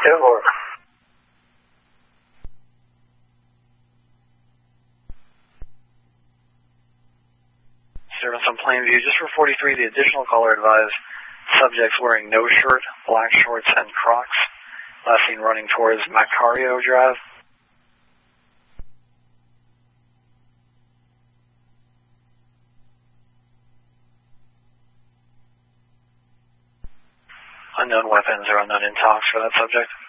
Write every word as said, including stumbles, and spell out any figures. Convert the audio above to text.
ten four. Service on Plainview, just for forty-three, the additional caller advised subjects wearing no shirt, black shorts, and Crocs. Last seen running towards Macario Drive. Unknown weapons or unknown intox for that subject.